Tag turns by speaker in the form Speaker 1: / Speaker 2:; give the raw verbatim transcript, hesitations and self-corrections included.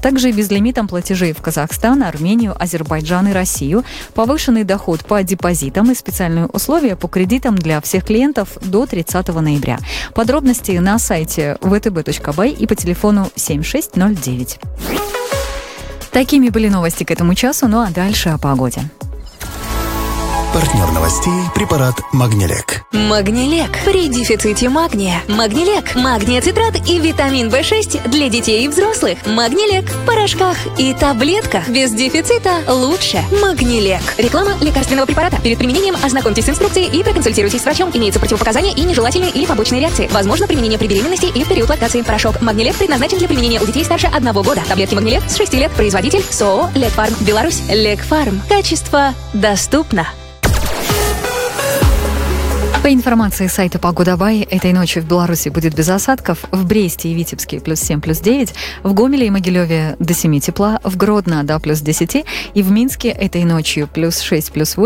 Speaker 1: также безлимитом платежей в Казахстан, Армению, Азербайджан и Россию, повышенный доход по депозитам и специальные условия по кредитам для всех клиентов до тридцатого ноября. Подробности на сайте вэ тэ бэ точка бай и по телефону семь шесть ноль девять. Такими были новости к этому часу, ну а дальше о погоде.
Speaker 2: Партнер новостей – препарат Магнилек.
Speaker 3: Магнилек. При дефиците магния. Магнилек. Магния цитрат и витамин вэ шесть для детей и взрослых. Магнилек. В порошках и таблетках. Без дефицита лучше. Магнилек. Реклама лекарственного препарата. Перед применением ознакомьтесь с инструкцией и проконсультируйтесь с врачом. Имеются противопоказания и нежелательные или побочные реакции. Возможно применение при беременности и в период лактации. Порошок Магнилек предназначен для применения у детей старше одного года. Таблетки Магнилек с шести лет. Производитель СОО Лекфарм. Беларусь. Лекфарм. Качество доступно.
Speaker 1: По информации сайта Погода.бай, этой ночью в Беларуси будет без осадков, в Бресте и Витебске плюс семь, плюс девять, в Гомеле и Могилеве до семи тепла, в Гродно до плюс десяти и в Минске этой ночью плюс шесть, плюс восемь.